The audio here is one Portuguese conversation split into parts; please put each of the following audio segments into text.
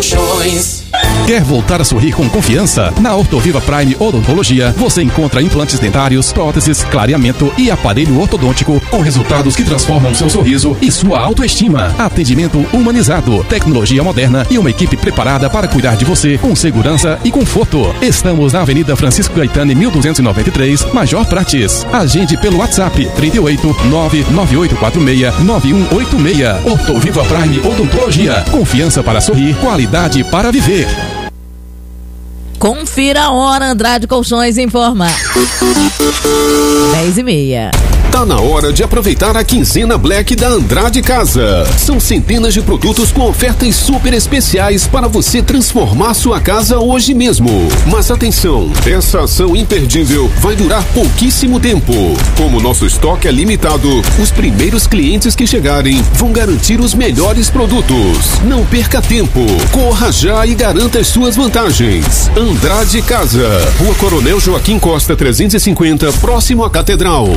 Colchões. Quer voltar a sorrir com confiança? Na Ortoviva Prime Odontologia, você encontra implantes dentários, próteses, clareamento e aparelho ortodôntico com resultados que transformam seu sorriso e sua autoestima. Atendimento humanizado, tecnologia moderna e uma equipe preparada para cuidar de você com segurança e conforto. Estamos na Avenida Francisco Gaetani, 1293, Major Prates. Agende pelo WhatsApp 38 99846 9186. Ortoviva Prime Odontologia. Confiança para sorrir, qualidade para viver. Confira a hora, Andrade Colchões informa. 10h30. Tá na hora de aproveitar a quinzena Black da Andrade Casa. São centenas de produtos com ofertas super especiais para você transformar sua casa hoje mesmo. Mas atenção, essa ação imperdível vai durar pouquíssimo tempo. Como nosso estoque é limitado, os primeiros clientes que chegarem vão garantir os melhores produtos. Não perca tempo, corra já e garanta as suas vantagens. Andrade Casa, Rua Coronel Joaquim Costa 350, próximo à Catedral.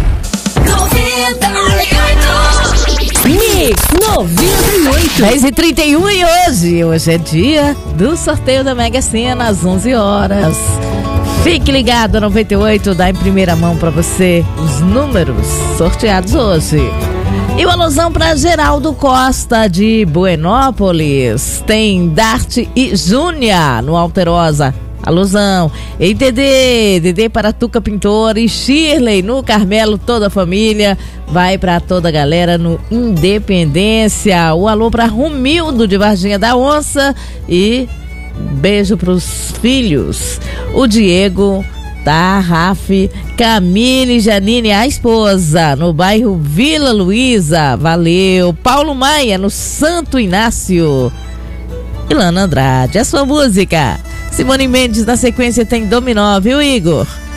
98. 10h31 e hoje é dia do sorteio da Mega Sena às 11 horas. Fique ligado, a 98 dá em primeira mão para você os números sorteados hoje. E o alusão para Geraldo Costa de Buenópolis. Tem Dart e Júnia no Alterosa. Alusão. Ei, Dedê para Tuca Pintor e Shirley no Carmelo, toda a família. Vai para toda a galera no Independência. O alô para Romildo de Varginha da Onça e beijo pros filhos. O Diego, tá, Rafi, Camille e Janine, a esposa, no bairro Vila Luísa. Valeu. Paulo Maia no Santo Inácio. Ilana Andrade, a sua música. Simone Mendes na sequência tem Dominó, viu, Igor?